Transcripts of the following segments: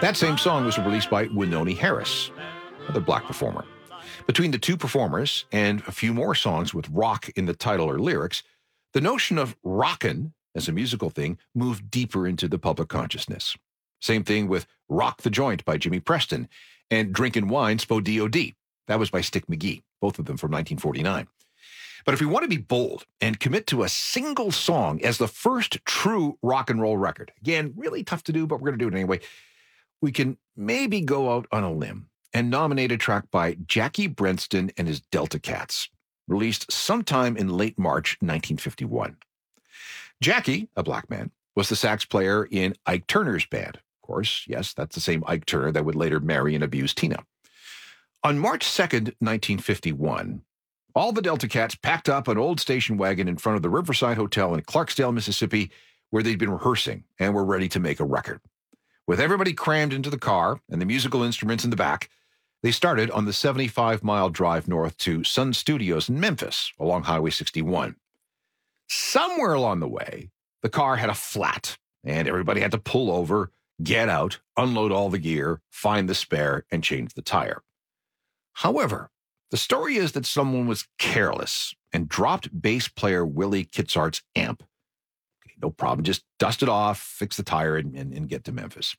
That same song was released by Wynonie Harris, another black performer. Between the two performers and a few more songs with rock in the title or lyrics, the notion of rockin' as a musical thing moved deeper into the public consciousness. Same thing with Rock the Joint by Jimmy Preston and Drinkin' Wine Spo D.O.D. That was by Stick McGee, both of them from 1949. But if we want to be bold and commit to a single song as the first true rock and roll record, again, really tough to do, but we're going to do it anyway, we can maybe go out on a limb and nominate a track by Jackie Brenston and his Delta Cats, released sometime in late March 1951. Jackie, a black man, was the sax player in Ike Turner's band. Of course, yes, that's the same Ike Turner that would later marry and abuse Tina. On March 2nd, 1951, all the Delta Cats packed up an old station wagon in front of the Riverside Hotel in Clarksdale, Mississippi, where they'd been rehearsing and were ready to make a record. With everybody crammed into the car and the musical instruments in the back, they started on the 75-mile drive north to Sun Studios in Memphis along Highway 61. Somewhere along the way, the car had a flat, and everybody had to pull over, get out, unload all the gear, find the spare, and change the tire. However, the story is that someone was careless and dropped bass player Willie Kitzart's amp. Okay, no problem, just dust it off, fix the tire, and get to Memphis.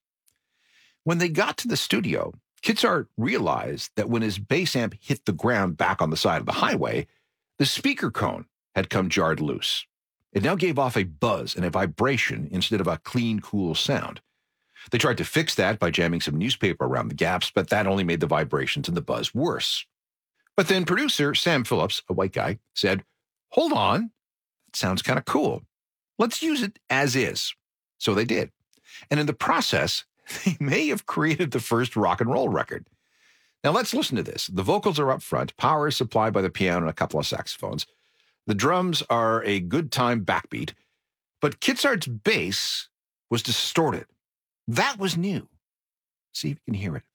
When they got to the studio, Kitzart realized that when his bass amp hit the ground back on the side of the highway, the speaker cone had come jarred loose. It now gave off a buzz and a vibration instead of a clean, cool sound. They tried to fix that by jamming some newspaper around the gaps, but that only made the vibrations and the buzz worse. But then producer Sam Phillips, a white guy, said, "Hold on, that sounds kind of cool. Let's use it as is." So they did. And in the process, they may have created the first rock and roll record. Now let's listen to this. The vocals are up front. Power is supplied by the piano and a couple of saxophones. The drums are a good time backbeat. But Kitzart's bass was distorted. That was new. See if you can hear it.